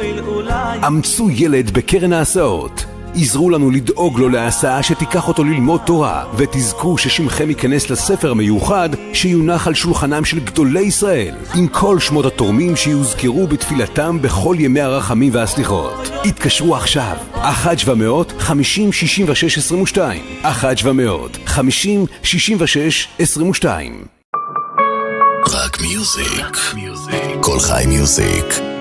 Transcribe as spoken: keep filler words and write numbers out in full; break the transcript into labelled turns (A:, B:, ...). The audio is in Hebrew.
A: אמצו ילד בקרן ההסעות. עזרו לנו לדאוג לו להסעה שתיקח אותו ללמוד תורה, ותזכו ששמכם ייכנס לספר המיוחד שיונח על שולחנם של גדולי ישראל, עם כל שמות התורמים שיוזכרו בתפילתם בכל ימי הרחמים והסליחות. התקשרו עכשיו, אחת שבע מאות חמישים שישים ושש עשרים ושתיים, אחת שבע מאות חמישים שישים ושש עשרים ושתיים.
B: רק מיוזיק, כל חי מיוזיק.